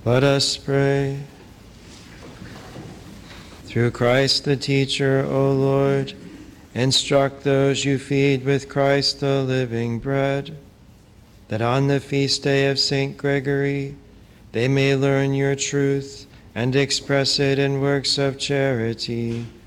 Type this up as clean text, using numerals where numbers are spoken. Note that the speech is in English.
Let us pray. Through Christ the teacher, O Lord, instruct those you feed with Christ the living bread, that on the feast day of St. Gregory they may learn your truth and express it in works of charity